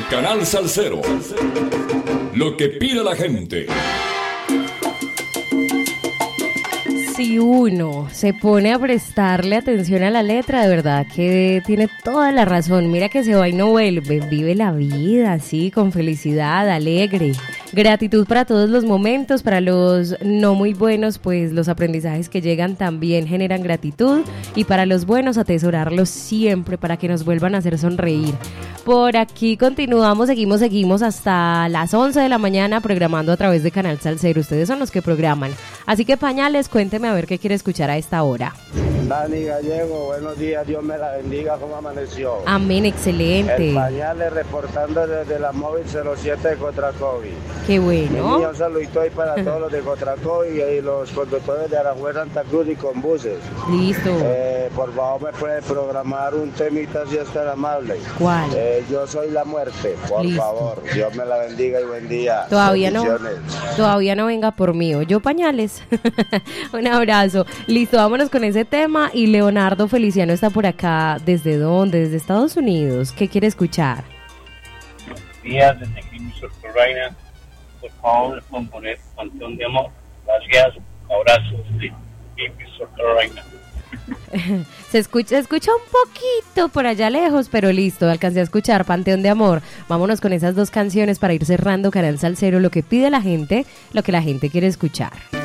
Canal Salsero. Lo que pide la gente. Si uno se pone a prestarle atención a la letra, de verdad que tiene toda la razón. Mira que se va y no vuelve, vive la vida así, con felicidad, alegre. Gratitud para todos los momentos, para los no muy buenos, pues los aprendizajes que llegan también generan gratitud. Y para los buenos, atesorarlos siempre para que nos vuelvan a hacer sonreír. Por aquí continuamos, seguimos hasta las 11 de la mañana programando a través de Canal Salsero. Ustedes son los que programan. Así que Pañales, cuénteme a ver qué quiere escuchar a esta hora. Dani Gallego, buenos días, Dios me la bendiga, ¿cómo amaneció? Amén, excelente. El Pañales reportando desde la móvil 07 de Cotracovi. Qué bueno. Un saludito ahí para todos los de Cotracovi y los conductores de Aranjuez, Santa Cruz y con buses. Listo. Por favor, me puede programar un temita si es tan amable. ¿Cuál? Yo soy la muerte, por Listo. favor. Dios me la bendiga y buen día. Todavía no venga por mí. Yo Pañales. Un abrazo. Listo, vámonos con ese tema. Y Leonardo Feliciano está por acá. ¿Desde dónde? Desde Estados Unidos. ¿Qué quiere escuchar? Buenos días, desde Greenville, South Carolina. Por favor, componer Panteón de Amor. Gracias. Abrazos de Greenville, South Carolina. Se escucha un poquito por allá lejos, pero listo, alcancé a escuchar Panteón de Amor. Vámonos con esas dos canciones para ir cerrando Canal Salsero, lo que pide la gente, lo que la gente quiere escuchar.